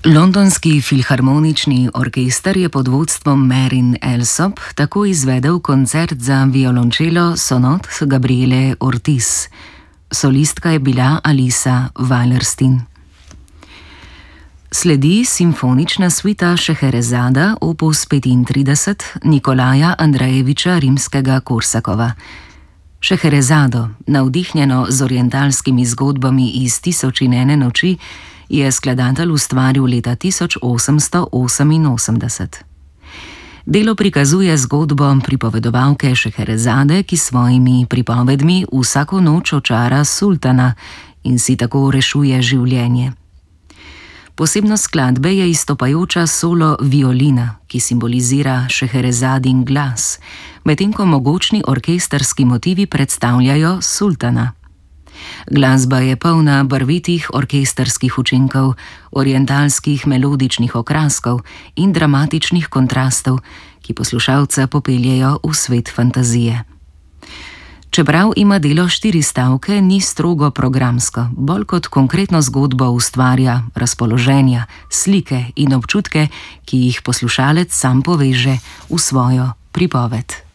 Londonski filharmonični orkester je pod vodstvom Marin Alsop tako izvedel koncert za violončelo sonat Gabriele Ortiz. Solistka je bila Alisa Wallerstein. Sledi simfonična suita Šeherezada opus 35 Nikolaja Andrejeviča Rimskega-Korsakova. Šeherezado, navdihnjeno z orientalskimi zgodbami iz Tisoč in ene noči, je skladatelj ustvaril leta 1888. Delo prikazuje zgodbo pripovedovalke Šeherezade, ki s svojimi pripovedmi vsako noč očara sultana in si tako rešuje življenje. Posebnost skladbe je izstopajoča solo violina, ki simbolizira Šeherezadin glas, medtem ko mogočni orkestrski motivi predstavljajo sultana. Glasba je polna barvitih orkestrskih učinkov, orientalskih melodičnih okraskov in dramatičnih kontrastov, ki poslušalca popeljejo v svet fantazije. Čeprav ima delo 4 stavke, ni strogo programsko, bolj kot konkretno zgodbo ustvarja razpoloženja, slike in občutke, ki jih poslušalec sam poveže v svojo pripoved.